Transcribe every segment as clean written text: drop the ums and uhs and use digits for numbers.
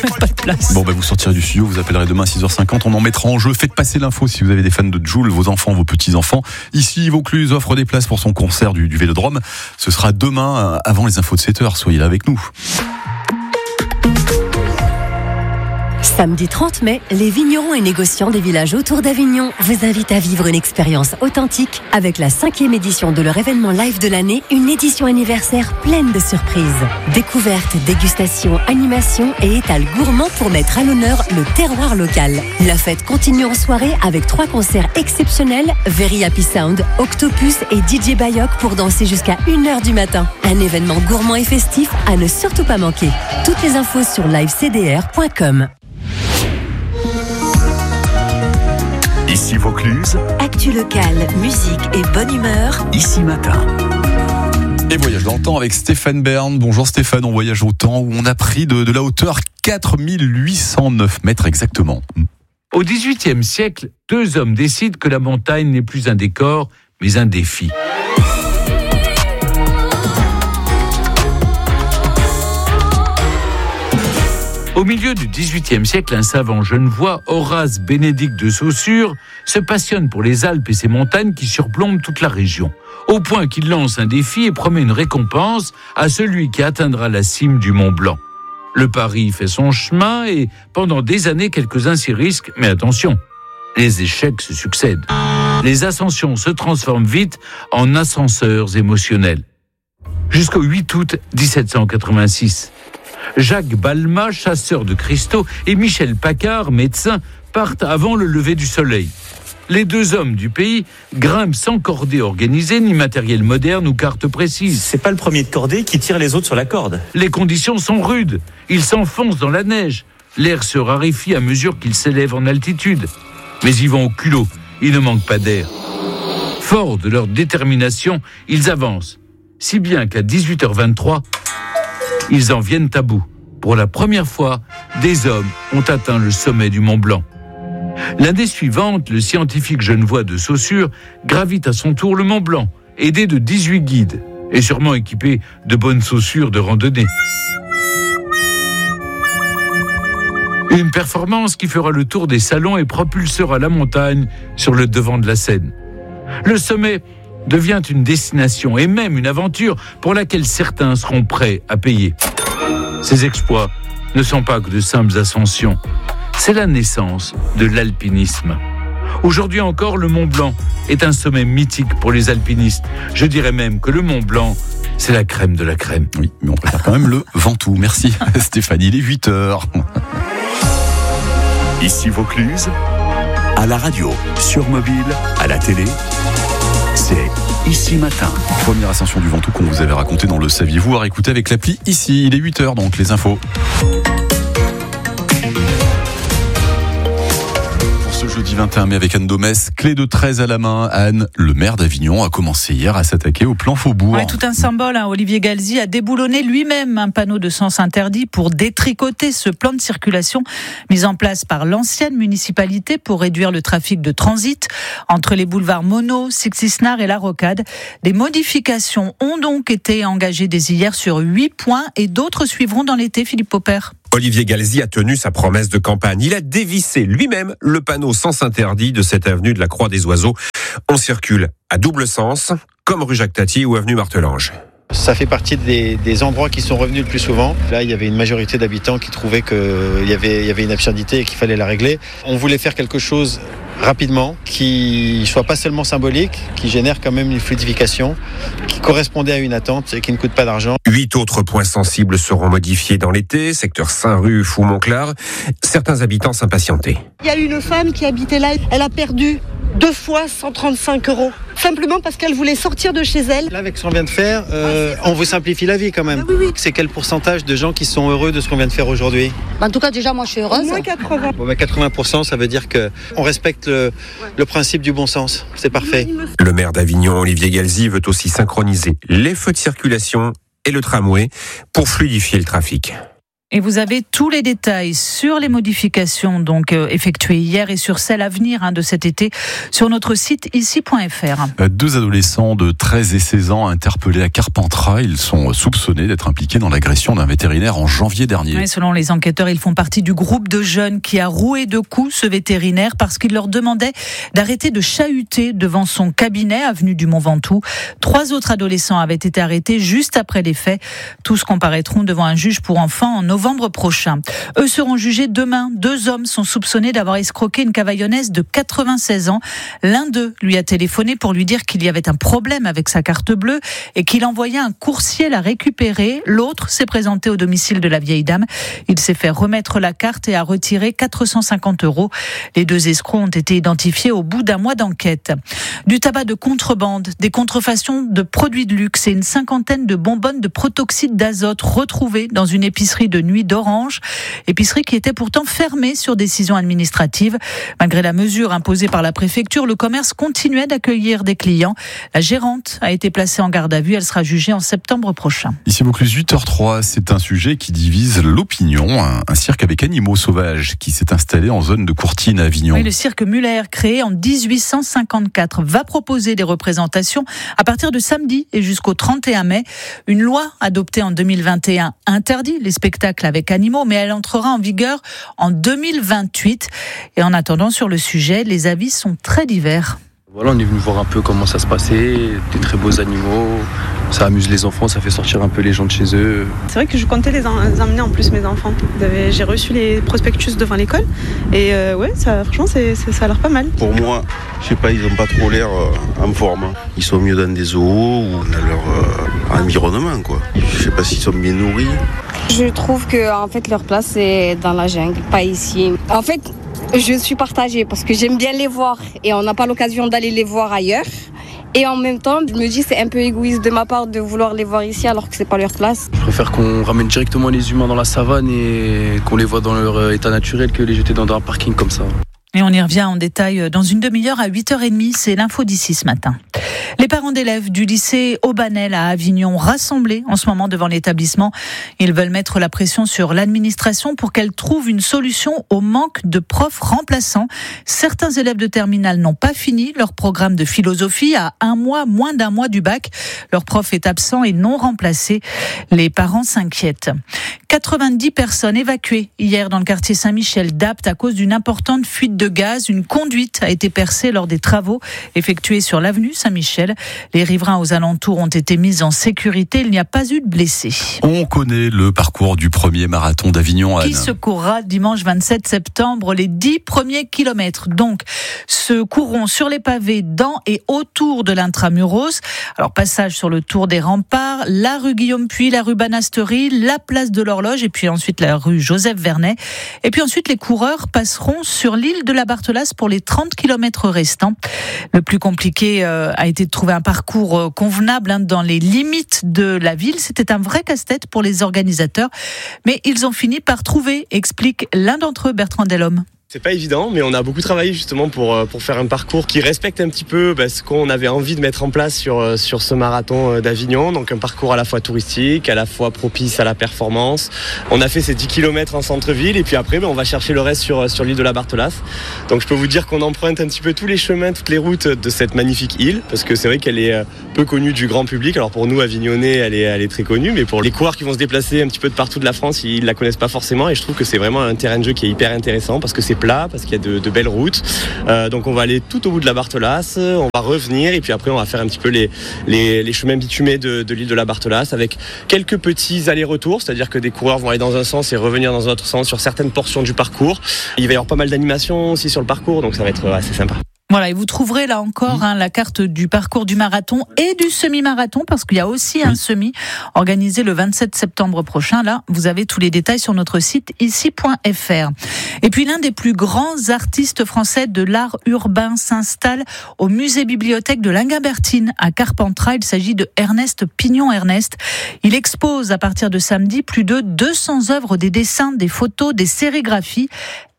Pas de place. Bon, vous sortirez du studio, vous appellerez demain à 6h50, on en mettra en jeu. Faites passer l'info si vous avez des fans de Jul, vos enfants, vos petits-enfants. Ici, Vaucluse offre des places pour son concert du Vélodrome. Ce sera demain, avant les infos de 7h. Soyez là avec nous. Samedi 30 mai, les vignerons et négociants des villages autour d'Avignon vous invitent à vivre une expérience authentique avec la 5e édition de leur événement live de l'année, une édition anniversaire pleine de surprises. Découvertes, dégustations, animations et étals gourmands pour mettre à l'honneur le terroir local. La fête continue en soirée avec 3 concerts exceptionnels, Very Happy Sound, Octopus et DJ Bayok pour danser jusqu'à 1h du matin. Un événement gourmand et festif à ne surtout pas manquer. Toutes les infos sur livecdr.com. Ici Vaucluse, Actu locale, musique et bonne humeur. Ici Matin. Et voyage dans le temps avec Stéphane Bern. Bonjour Stéphane, on voyage au temps où on a pris de la hauteur 4809 mètres exactement. Au XVIIIe siècle, 2 hommes décident que la montagne n'est plus un décor, mais un défi. Au milieu du XVIIIe siècle, un savant genevois, Horace Bénédict de Saussure, se passionne pour les Alpes et ses montagnes qui surplombent toute la région, au point qu'il lance un défi et promet une récompense à celui qui atteindra la cime du Mont Blanc. Le pari fait son chemin et, pendant des années, quelques-uns s'y risquent, mais attention, les échecs se succèdent. Les ascensions se transforment vite en ascenseurs émotionnels. Jusqu'au 8 août 1786. Jacques Balmat, chasseur de cristaux, et Michel Paccard, médecin, partent avant le lever du soleil. Les 2 hommes du pays grimpent sans cordée organisée, ni matériel moderne ou carte précise. C'est pas le premier de cordée qui tire les autres sur la corde. Les conditions sont rudes. Ils s'enfoncent dans la neige. L'air se raréfie à mesure qu'ils s'élèvent en altitude. Mais ils vont au culot. Il ne manque pas d'air. Forts de leur détermination, ils avancent. Si bien qu'à 18h23, ils en viennent à bout. Pour la première fois, des hommes ont atteint le sommet du Mont Blanc. L'année suivante, le scientifique genevois de Saussure gravit à son tour le Mont Blanc, aidé de 18 guides, et sûrement équipé de bonnes chaussures de randonnée. Une performance qui fera le tour des salons et propulsera la montagne sur le devant de la scène. Le sommet devient une destination et même une aventure pour laquelle certains seront prêts à payer. Ces exploits ne sont pas que de simples ascensions. C'est la naissance de l'alpinisme. Aujourd'hui encore, le Mont Blanc est un sommet mythique pour les alpinistes. Je dirais même que le Mont Blanc, c'est la crème de la crème. Oui, mais on préfère quand même le Ventoux. Merci Stéphanie, il est 8h. Ici Vaucluse, à la radio, sur mobile, à la télé, c'est Ici Matin. Première ascension du Ventoux qu'on vous avait raconté dans le Saviez-vous, à écouter avec l'appli Ici. Il est 8h, donc les infos. Ce jeudi 21 mai avec Anne Domès, clé de 13 à la main. Anne, le maire d'Avignon, a commencé hier à s'attaquer au plan Faubourg. Ouais, tout un symbole. Olivier Galzi a déboulonné lui-même un panneau de sens interdit pour détricoter ce plan de circulation mis en place par l'ancienne municipalité pour réduire le trafic de transit entre les boulevards Monod, Sixisnard et La Rocade. Des modifications ont donc été engagées dès hier sur 8 points et d'autres suivront dans l'été, Philippe Popper. Olivier Galzi a tenu sa promesse de campagne. Il a dévissé lui-même le panneau sens interdit de cette avenue de la Croix des Oiseaux. On circule à double sens, comme rue Jacques Tati ou avenue Martelange. Ça fait partie des endroits qui sont revenus le plus souvent. Là, il y avait une majorité d'habitants qui trouvaient qu'il y avait une absurdité et qu'il fallait la régler. On voulait faire quelque chose rapidement, qui soit pas seulement symbolique, qui génère quand même une fluidification, qui correspondait à une attente et qui ne coûte pas d'argent. 8 autres points sensibles seront modifiés dans l'été, secteur Saint-Ruf, Fou-Montclar. Certains habitants s'impatientaient. Il y a une femme qui habitait là, elle a perdu 2 fois 135 €. Simplement parce qu'elle voulait sortir de chez elle. Là, avec ce qu'on vient de faire, on vous simplifie la vie quand même. Oui. C'est quel pourcentage de gens qui sont heureux de ce qu'on vient de faire aujourd'hui ? En tout cas, déjà, moi, je suis heureuse. Au moins 80. Bon, 80%, ça veut dire qu'on respecte le principe du bon sens. C'est parfait. Le maire d'Avignon, Olivier Galzi, veut aussi synchroniser les feux de circulation et le tramway pour fluidifier le trafic. Et vous avez tous les détails sur les modifications donc effectuées hier et sur celles à venir de cet été sur notre site ici.fr. 2 adolescents de 13 et 16 ans interpellés à Carpentras. Ils sont soupçonnés d'être impliqués dans l'agression d'un vétérinaire en janvier dernier. Oui, selon les enquêteurs, ils font partie du groupe de jeunes qui a roué de coups ce vétérinaire parce qu'il leur demandait d'arrêter de chahuter devant son cabinet avenue du Mont-Ventoux. 3 autres adolescents avaient été arrêtés juste après les faits. Tous comparaîtront devant un juge pour enfants en novembre prochain. Eux seront jugés demain. 2 hommes sont soupçonnés d'avoir escroqué une cavaillonnaise de 96 ans. L'un d'eux lui a téléphoné pour lui dire qu'il y avait un problème avec sa carte bleue et qu'il envoyait un coursier la récupérer. L'autre s'est présenté au domicile de la vieille dame. Il s'est fait remettre la carte et a retiré 450 €. Les 2 escrocs ont été identifiés au bout d'un mois d'enquête. Du tabac de contrebande, des contrefaçons de produits de luxe et une 50aine de bonbonnes de protoxyde d'azote retrouvées dans une épicerie de nuit d'Orange. Épicerie qui était pourtant fermée sur décision administrative. Malgré la mesure imposée par la préfecture, le commerce continuait d'accueillir des clients. La gérante a été placée en garde à vue. Elle sera jugée en septembre prochain. Ici Vaucluse, 8h03, c'est un sujet qui divise l'opinion. Un cirque avec animaux sauvages qui s'est installé en zone de Courtine à Avignon. Oui, le cirque Muller, créé en 1854, va proposer des représentations à partir de samedi et jusqu'au 31 mai. Une loi adoptée en 2021 interdit les spectacles avec animaux, mais elle entrera en vigueur en 2028. Et en attendant, sur le sujet, les avis sont très divers. Voilà, on est venu voir un peu comment ça se passait, des très beaux animaux, ça amuse les enfants, ça fait sortir un peu les gens de chez eux. C'est vrai que je comptais les emmener en plus, mes enfants. J'ai reçu les prospectus devant l'école et ouais, franchement ça a l'air pas mal. Pour moi, je sais pas, ils n'ont pas trop l'air en forme. Ils sont mieux dans des zoos ou dans leur environnement, quoi. Je sais pas s'ils sont bien nourris. Je trouve que en fait leur place c'est dans la jungle, pas ici. En fait, je suis partagée parce que j'aime bien les voir et on n'a pas l'occasion d'aller les voir ailleurs. Et en même temps, je me dis c'est un peu égoïste de ma part de vouloir les voir ici alors que c'est pas leur place. Je préfère qu'on ramène directement les humains dans la savane et qu'on les voit dans leur état naturel que les jeter dans un parking comme ça. Et on y revient en détail dans une demi-heure à 8h30. C'est l'info d'ici ce matin. Les parents d'élèves du lycée Aubanel à Avignon rassemblés en ce moment devant l'établissement. Ils veulent mettre la pression sur l'administration pour qu'elle trouve une solution au manque de profs remplaçants. Certains élèves de terminale n'ont pas fini leur programme de philosophie à moins d'un mois du bac. Leur prof est absent et non remplacé. Les parents s'inquiètent. 90 personnes évacuées hier dans le quartier Saint-Michel d'Apt à cause d'une importante fuite de gaz. Une conduite a été percée lors des travaux effectués sur l'avenue Saint-Michel. Les riverains aux alentours ont été mis en sécurité. Il n'y a pas eu de blessés. On connaît le parcours du premier marathon d'Avignon, Anne. Qui se courra dimanche 27 septembre, les 10 premiers kilomètres. Donc, se courront sur les pavés dans et autour de l'Intramuros. Alors, passage sur le tour des remparts, la rue Guillaume-Puy, la rue Banasterie, la place de l'Horloge et puis ensuite la rue Joseph-Vernet. Et puis ensuite, les coureurs passeront sur l'île de la Barthelasse pour les 30 kilomètres restants. Le plus compliqué a été de trouver un parcours convenable dans les limites de la ville. C'était un vrai casse-tête pour les organisateurs, mais ils ont fini par trouver, explique l'un d'entre eux, Bertrand Delhomme. C'est pas évident, mais on a beaucoup travaillé justement pour faire un parcours qui respecte un petit peu ce qu'on avait envie de mettre en place sur ce marathon d'Avignon. Donc un parcours à la fois touristique, à la fois propice à la performance. On a fait ces 10 km en centre-ville et puis après on va chercher le reste sur l'île de la Barthelasse. Donc je peux vous dire qu'on emprunte un petit peu tous les chemins, toutes les routes de cette magnifique île, parce que c'est vrai qu'elle est peu connue du grand public. Alors pour nous Avignonnais, elle est très connue, mais pour les coureurs qui vont se déplacer un petit peu de partout de la France, ils la connaissent pas forcément et je trouve que c'est vraiment un terrain de jeu qui est hyper intéressant parce que c'est plat, parce qu'il y a de belles routes. Donc on va aller tout au bout de la Barthelasse, on va revenir et puis après on va faire un petit peu les chemins bitumés de l'île de la Barthelasse avec quelques petits allers-retours, c'est-à-dire que des coureurs vont aller dans un sens et revenir dans un autre sens sur certaines portions du parcours. Il va y avoir pas mal d'animations aussi sur le parcours, donc ça va être assez sympa. Voilà, et vous trouverez là encore la carte du parcours du marathon et du semi-marathon, parce qu'il y a aussi un semi organisé le 27 septembre prochain. Là, vous avez tous les détails sur notre site ici.fr. Et puis l'un des plus grands artistes français de l'art urbain s'installe au musée-bibliothèque de Linguimbertine à Carpentras. Il s'agit de Ernest Pignon-Ernest. Il expose à partir de samedi plus de 200 œuvres, des dessins, des photos, des sérigraphies.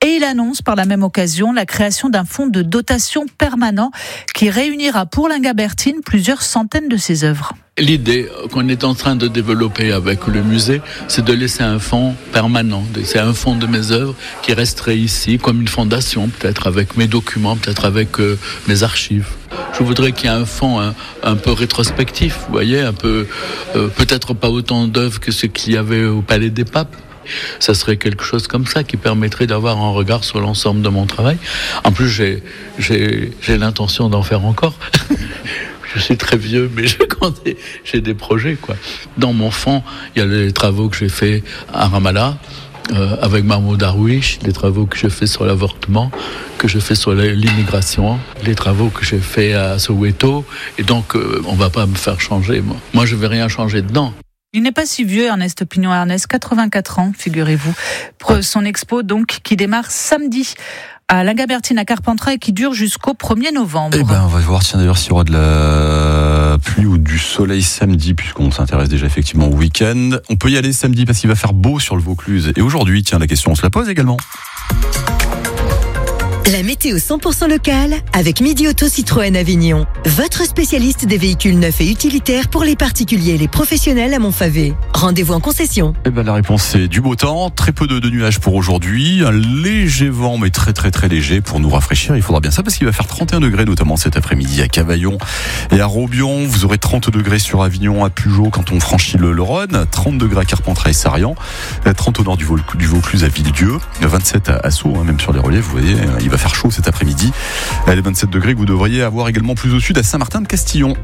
Et il annonce par la même occasion la création d'un fonds de dotation permanent qui réunira pour Lingabertine plusieurs centaines de ses œuvres. L'idée qu'on est en train de développer avec le musée, c'est de laisser un fonds permanent. C'est un fonds de mes œuvres qui resterait ici comme une fondation, peut-être avec mes documents, peut-être avec mes archives. Je voudrais qu'il y ait un fonds un peu rétrospectif, vous voyez, un peu, peut-être pas autant d'œuvres que ce qu'il y avait au Palais des Papes. Ça serait quelque chose comme ça qui permettrait d'avoir un regard sur l'ensemble de mon travail. En plus, j'ai l'intention d'en faire encore. Je suis très vieux, mais j'ai des projets, quoi. Dans mon fond, il y a les travaux que j'ai faits à Ramallah, avec Mahmoud Darwish, les travaux que j'ai faits sur l'avortement, que j'ai fait sur l'immigration, les travaux que j'ai faits à Soweto. Et donc, on va pas me faire changer, moi. Moi, je vais rien changer dedans. Il n'est pas si vieux, Ernest Pignon-Ernest, 84 ans, figurez-vous. Pour son expo, donc, qui démarre samedi à Lingabertine à Carpentras et qui dure jusqu'au 1er novembre. Eh ben, on va voir, tiens, d'ailleurs, s'il y aura de la pluie ou du soleil samedi, puisqu'on s'intéresse déjà effectivement au week-end. On peut y aller samedi parce qu'il va faire beau sur le Vaucluse. Et aujourd'hui, tiens, la question, on se la pose également. La météo 100% locale avec Midi Auto Citroën Avignon. Votre spécialiste des véhicules neufs et utilitaires pour les particuliers et les professionnels à Montfavet. Rendez-vous en concession. Eh ben, la réponse c'est du beau temps, très peu de nuages pour aujourd'hui, un léger vent mais très très très léger pour nous rafraîchir. Il faudra bien ça parce qu'il va faire 31 degrés notamment cet après-midi à Cavaillon et à Robion. Vous aurez 30 degrés sur Avignon, à Pugeot quand on franchit le Rhône, 30 degrés à Carpentras et Sarrian, 30 au nord du Vaucluse à Villedieu, 27 à Sceaux, même sur les reliefs, vous voyez, il va faire chaud cet après-midi. Les 27 degrés que vous devriez avoir également plus au sud à Saint-Martin-de-Castillon.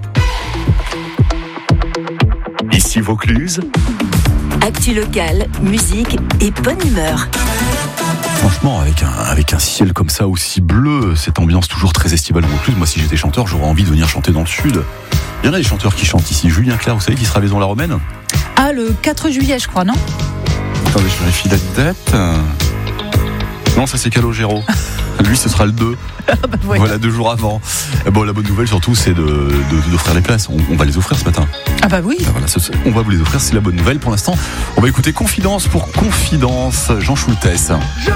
Ici Vaucluse. Actu locale, musique et bonne humeur. Franchement, avec un ciel comme ça aussi bleu, cette ambiance toujours très estivale en Vaucluse, moi si j'étais chanteur, j'aurais envie de venir chanter dans le sud. Il y en a des chanteurs qui chantent ici. Julien Clerc, vous savez, qui sera à Vaison-la-Romaine. Ah, le 4 juillet, je crois, non ? Attendez, je vérifie la date. Non, ça c'est Calogero. Lui, ce sera le 2. Voilà, 2 jours avant. Bon, la bonne nouvelle surtout, c'est d'offrir les places. On va les offrir ce matin. Ah bah oui. Voilà, on va vous les offrir, c'est la bonne nouvelle. Pour l'instant, on va écouter Confidence pour Confidence, Jean Schultes.